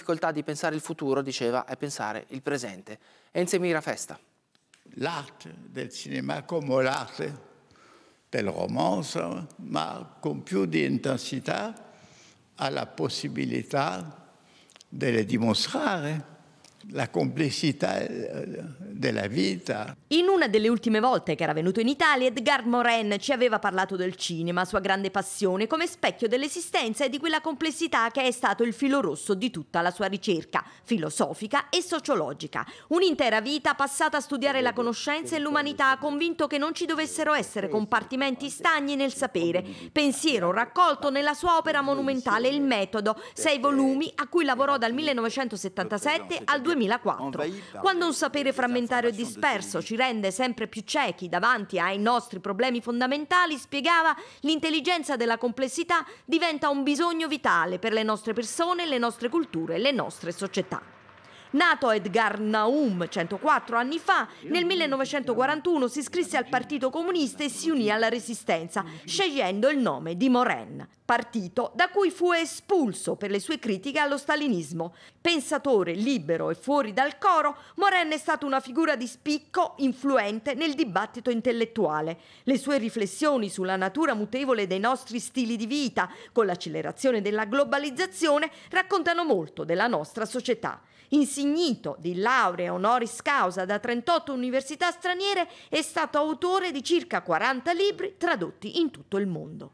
difficoltà di pensare il futuro, diceva, è pensare il presente. Enze Mirafesta. L'arte del cinema come l'arte del romanzo, ma con più di intensità, ha la possibilità di dimostrare la complessità della vita. In una delle ultime volte che era venuto in Italia, Edgar Morin ci aveva parlato del cinema, sua grande passione, come specchio dell'esistenza e di quella complessità che è stato il filo rosso di tutta la sua ricerca, filosofica e sociologica. Un'intera vita passata a studiare la conoscenza e l'umanità, convinto che non ci dovessero essere compartimenti stagni nel sapere. Pensiero raccolto nella sua opera monumentale Il Metodo, 6 volumi a cui lavorò dal 1977 al 2004. Quando un sapere frammentario e disperso ci rende sempre più ciechi davanti ai nostri problemi fondamentali, spiegava, l'intelligenza della complessità diventa un bisogno vitale per le nostre persone, le nostre culture e le nostre società. Nato Edgar Naum 104 anni fa, nel 1941 si iscrisse al Partito Comunista e si unì alla Resistenza, scegliendo il nome di Morin, partito da cui fu espulso per le sue critiche allo stalinismo. Pensatore libero e fuori dal coro, Morin è stato una figura di spicco influente nel dibattito intellettuale. Le sue riflessioni sulla natura mutevole dei nostri stili di vita, con l'accelerazione della globalizzazione, raccontano molto della nostra società. Insignito di laurea honoris causa da 38 università straniere, è stato autore di circa 40 libri tradotti in tutto il mondo.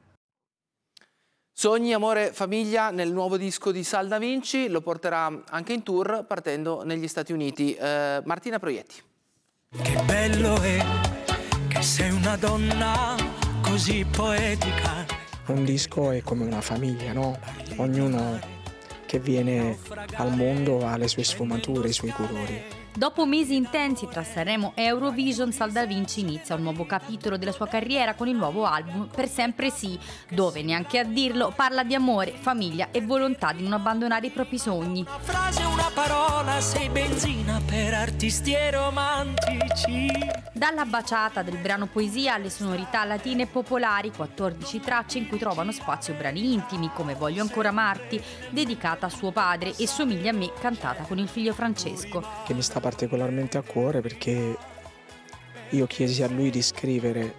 Sogni, amore, famiglia nel nuovo disco di Sal Da Vinci, lo porterà anche in tour partendo negli Stati Uniti. Martina Proietti. Che bello è che sei una donna così poetica. Un disco è come una famiglia, no? Ognuno che viene al mondo ha le sue sfumature, i suoi colori. Dopo mesi intensi tra Sanremo e Eurovision, Sal Da Vinci inizia un nuovo capitolo della sua carriera con il nuovo album Per Sempre Sì, dove, neanche a dirlo, parla di amore, famiglia e volontà di non abbandonare i propri sogni. Una frase, una parola, sei benzina per artisti e romantici. Dalla baciata del brano poesia alle sonorità latine e popolari, 14 tracce in cui trovano spazio brani intimi come Voglio ancora amarti, dedicata a suo padre, e Somiglia a me, cantata con il figlio Francesco. Che mi sta particolarmente a cuore perché io chiesi a lui di scrivere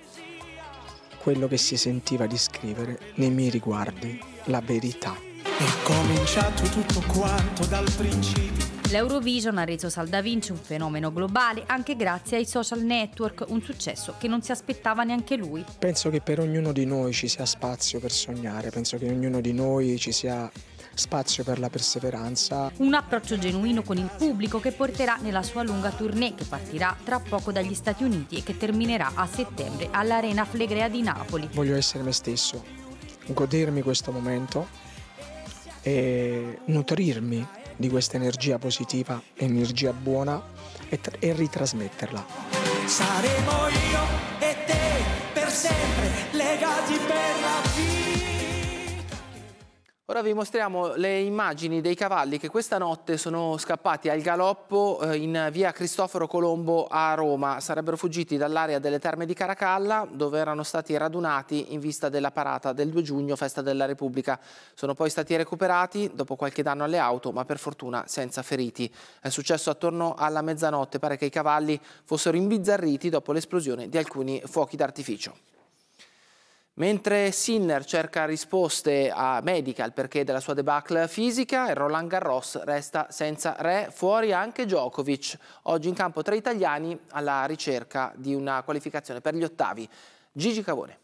quello che si sentiva di scrivere nei miei riguardi, la verità. È cominciato tutto quanto dal principio. L'Eurovision ha reso Sal Da Vinci un fenomeno globale anche grazie ai social network, un successo che non si aspettava neanche lui. Penso che per ognuno di noi ci sia spazio per sognare, penso che ognuno di noi ci sia spazio per la perseveranza. Un approccio genuino con il pubblico che porterà nella sua lunga tournée che partirà tra poco dagli Stati Uniti e che terminerà a settembre all'Arena Flegrea di Napoli. Voglio essere me stesso, godermi questo momento e nutrirmi di questa energia positiva, energia buona e ritrasmetterla. Saremo io e te per sempre legati per la vita. Ora vi mostriamo le immagini dei cavalli che questa notte sono scappati al galoppo in via Cristoforo Colombo a Roma. Sarebbero fuggiti dall'area delle Terme di Caracalla, dove erano stati radunati in vista della parata del 2 giugno, festa della Repubblica. Sono poi stati recuperati dopo qualche danno alle auto, ma per fortuna senza feriti. È successo attorno alla mezzanotte, pare che i cavalli fossero imbizzarriti dopo l'esplosione di alcuni fuochi d'artificio. Mentre Sinner cerca risposte mediche al perché della sua debacle fisica, il Roland Garros resta senza re, fuori anche Djokovic. Oggi in campo 3 italiani alla ricerca di una qualificazione per gli ottavi. Gigi Cavone.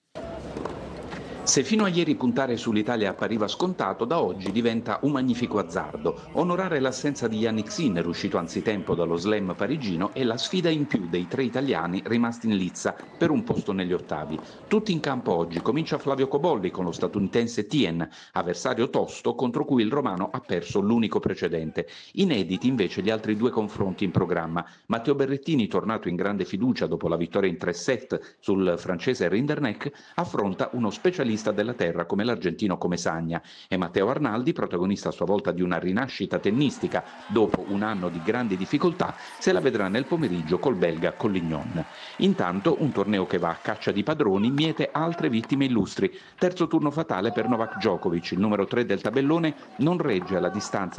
Se fino a ieri puntare sull'Italia appariva scontato, da oggi diventa un magnifico azzardo. Onorare l'assenza di Jannik Sinner, uscito anzitempo dallo slam parigino, è la sfida in più dei 3 italiani rimasti in lizza per un posto negli ottavi. Tutti in campo oggi. Comincia Flavio Cobolli con lo statunitense Tien, avversario tosto contro cui il romano ha perso l'unico precedente. Inediti invece gli altri 2 confronti in programma. Matteo Berrettini, tornato in grande fiducia dopo la vittoria in 3 set sul francese Rinderknecht, affronta uno specialista della terra come l'argentino Comesaña, e Matteo Arnaldi, protagonista a sua volta di una rinascita tennistica dopo un anno di grandi difficoltà, se la vedrà nel pomeriggio col belga Collignon. Intanto un torneo che va a caccia di padroni miete altre vittime illustri. Terzo turno fatale per Novak Djokovic, il numero 3 del tabellone non regge alla distanza